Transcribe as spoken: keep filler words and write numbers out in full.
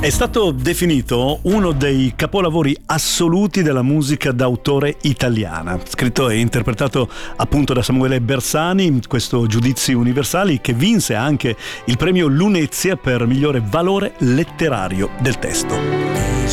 È stato definito uno dei capolavori assoluti della musica d'autore italiana, scritto e interpretato appunto da Samuele Bersani, questo Giudizi Universali, che vinse anche il premio Lunezia per migliore valore letterario del testo.